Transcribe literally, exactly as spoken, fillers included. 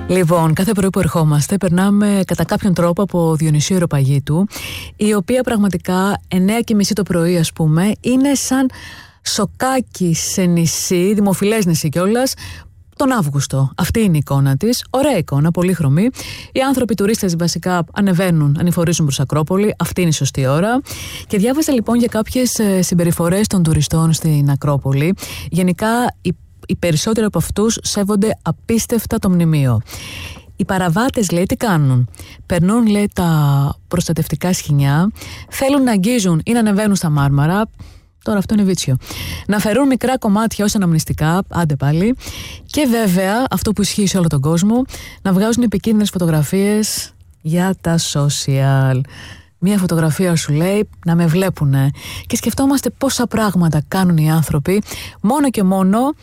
Λοιπόν, κάθε πρωί που ερχόμαστε περνάμε κατά κάποιον τρόπο από Διονυσίου Αεροπαγίτου, η οποία πραγματικά εννέα και μισή το πρωί, ας πούμε, είναι σαν σοκάκι σε νησί, δημοφιλές νησί κιόλας, τον Αύγουστο. Αυτή είναι η εικόνα της. Ωραία εικόνα, πολύχρωμη. Οι άνθρωποι, οι τουρίστες βασικά ανεβαίνουν, ανηφορίζουν προς Ακρόπολη. Αυτή είναι η σωστή ώρα. Και διάβασα λοιπόν για κάποιες συμπεριφορές των τουριστών στην Ακρόπολη. Γενικά, οι, οι περισσότεροι από αυτούς σέβονται απίστευτα το μνημείο. Οι παραβάτες, λέει, τι κάνουν? Περνούν, λέει, τα προστατευτικά σχοινιά, θέλουν να αγγίζουν ή να ανεβαίνουν στα Μάρμαρα. Τώρα αυτό είναι βίτσιο. Να φερούν μικρά κομμάτια ως αναμνηστικά, άντε πάλι. Και βέβαια, αυτό που ισχύει σε όλο τον κόσμο, να βγάζουν επικίνδυνες φωτογραφίες για τα social. Μία φωτογραφία σου λέει να με βλέπουνε. Και σκεφτόμαστε πόσα πράγματα κάνουν οι άνθρωποι μόνο και μόνο